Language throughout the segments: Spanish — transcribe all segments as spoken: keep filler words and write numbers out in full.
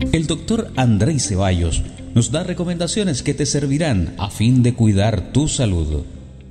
El doctor Andrei Ceballos nos da recomendaciones que te servirán a fin de cuidar tu salud.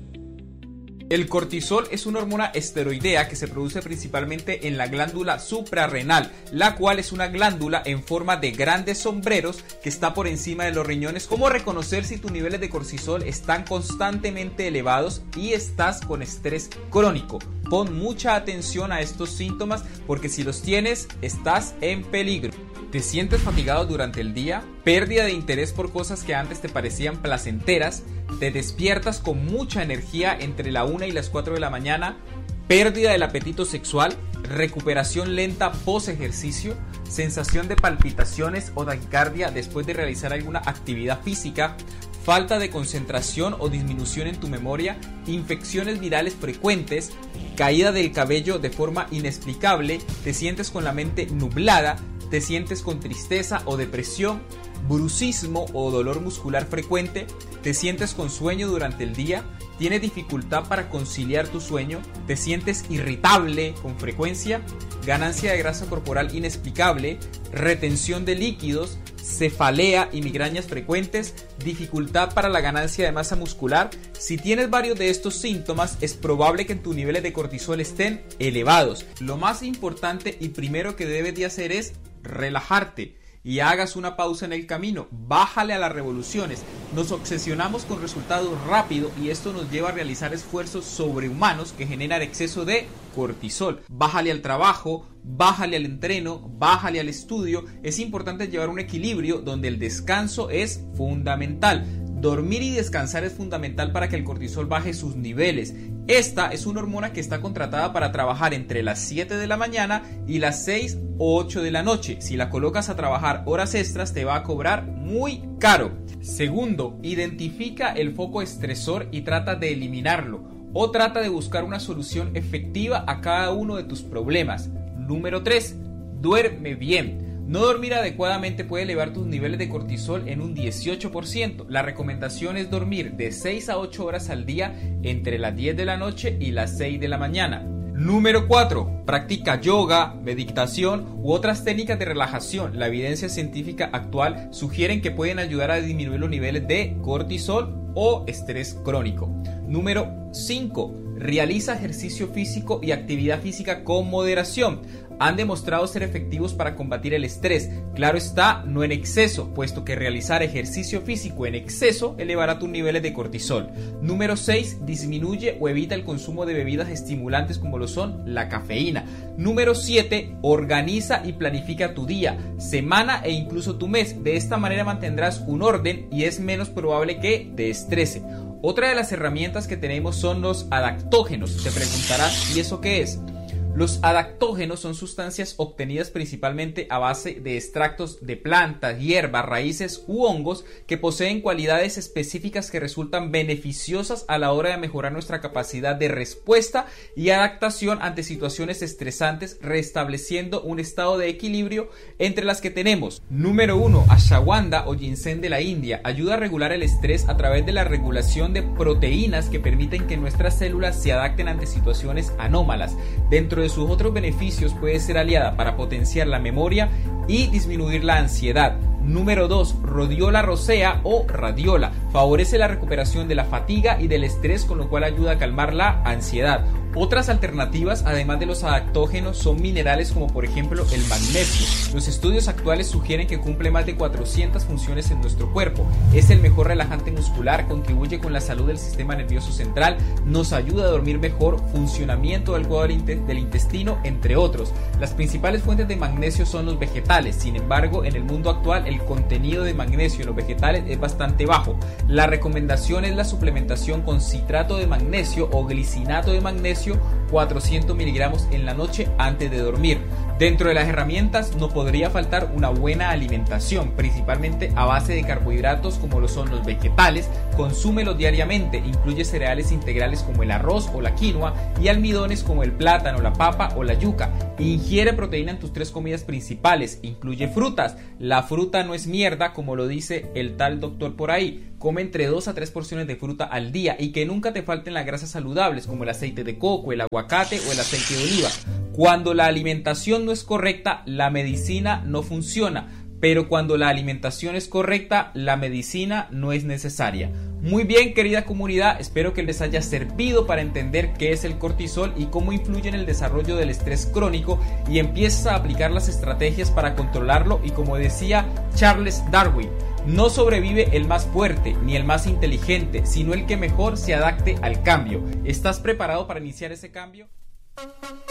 El cortisol es una hormona esteroidea que se produce principalmente en la glándula suprarrenal, la cual es una glándula en forma de grandes sombreros que está por encima de los riñones. ¿Cómo reconocer si tus niveles de cortisol están constantemente elevados y estás con estrés crónico? Pon mucha atención a estos síntomas porque si los tienes, estás en peligro. ¿Te sientes fatigado durante el día? ¿Pérdida de interés por cosas que antes te parecían placenteras? ¿Te despiertas con mucha energía entre la una y las cuatro de la mañana? ¿Pérdida del apetito sexual? ¿Recuperación lenta post ejercicio? ¿Sensación de palpitaciones o taquicardia después de realizar alguna actividad física? ¿Falta de concentración o disminución en tu memoria? ¿Infecciones virales frecuentes? ¿Caída del cabello de forma inexplicable? ¿Te sientes con la mente nublada? ¿Te sientes con tristeza o depresión? ¿Brucismo o dolor muscular frecuente? ¿Te sientes con sueño durante el día? ¿Tienes dificultad para conciliar tu sueño? ¿Te sientes irritable con frecuencia? ¿Ganancia de grasa corporal inexplicable? ¿Retención de líquidos? ¿Cefalea y migrañas frecuentes? ¿Dificultad para la ganancia de masa muscular? Si tienes varios de estos síntomas, es probable que tus niveles de cortisol estén elevados. Lo más importante y primero que debes de hacer es relajarte y hagas una pausa en el camino. Bájale a las revoluciones. Nos obsesionamos con resultados rápidos y esto nos lleva a realizar esfuerzos sobrehumanos que generan exceso de cortisol. Bájale al trabajo, bájale al entreno, bájale al estudio. Es importante llevar un equilibrio donde el descanso es fundamental. Dormir y descansar es fundamental para que el cortisol baje sus niveles. Esta es una hormona que está contratada para trabajar entre las siete de la mañana y las seis o ocho de la noche. Si la colocas a trabajar horas extras te va a cobrar muy caro. Segundo, identifica el foco estresor y trata de eliminarlo o trata de buscar una solución efectiva a cada uno de tus problemas. Número tres, duerme bien. No dormir adecuadamente puede elevar tus niveles de cortisol en un dieciocho por ciento. La recomendación es dormir de seis a ocho horas al día entre las diez de la noche y las seis de la mañana. Número cuatro. Practica yoga, meditación u otras técnicas de relajación. La evidencia científica actual sugieren que pueden ayudar a disminuir los niveles de cortisol o estrés crónico. Número cinco. Realiza ejercicio físico y actividad física con moderación. Han demostrado ser efectivos para combatir el estrés. Claro está, no en exceso, puesto que realizar ejercicio físico en exceso elevará tus niveles de cortisol. Número seis. Disminuye o evita el consumo de bebidas estimulantes como lo son la cafeína. Número siete. Organiza y planifica tu día, semana e incluso tu mes. De esta manera mantendrás un orden y es menos probable que te estrese. Otra de las herramientas que tenemos son los adaptógenos. Te preguntarás, ¿y eso qué es? Los adaptógenos son sustancias obtenidas principalmente a base de extractos de plantas, hierbas, raíces u hongos que poseen cualidades específicas que resultan beneficiosas a la hora de mejorar nuestra capacidad de respuesta y adaptación ante situaciones estresantes, restableciendo un estado de equilibrio entre las que tenemos. Número uno. Ashwagandha o ginseng de la India ayuda a regular el estrés a través de la regulación de proteínas que permiten que nuestras células se adapten ante situaciones anómalas. Dentro de sus otros beneficios puede ser aliada para potenciar la memoria y disminuir la ansiedad. Número dos. Rhodiola rosea o radiola favorece la recuperación de la fatiga y del estrés, con lo cual ayuda a calmar la ansiedad. Otras alternativas, además de los adaptógenos, son minerales como por ejemplo el magnesio. Los estudios actuales sugieren que cumple más de cuatrocientas funciones en nuestro cuerpo. Es el mejor relajante muscular, contribuye con la salud del sistema nervioso central, nos ayuda a dormir mejor, funcionamiento del cuadro del intestino, entre otros. Las principales fuentes de magnesio son los vegetales. Sin embargo, en el mundo actual el contenido de magnesio en los vegetales es bastante bajo. La recomendación es la suplementación con citrato de magnesio o glicinato de magnesio, cuatrocientos miligramos en la noche antes de dormir. Dentro de las herramientas no podría faltar una buena alimentación, principalmente a base de carbohidratos como lo son los vegetales. Consúmelos diariamente, incluye cereales integrales como el arroz o la quinoa y almidones como el plátano, la papa o la yuca. Ingiere proteína en tus tres comidas principales, incluye frutas. La fruta no es mierda, como lo dice el tal doctor por ahí. Come entre dos a tres porciones de fruta al día y que nunca te falten las grasas saludables como el aceite de coco, el aguacate o el aceite de oliva. Cuando la alimentación no es correcta, la medicina no funciona. pero cuando la alimentación es correcta, la medicina no es necesaria. Muy bien, querida comunidad, espero que les haya servido para entender qué es el cortisol y cómo influye en el desarrollo del estrés crónico, y empieces a aplicar las estrategias para controlarlo. Y como decía Charles Darwin, no sobrevive el más fuerte ni el más inteligente, sino el que mejor se adapte al cambio. ¿Estás preparado para iniciar ese cambio?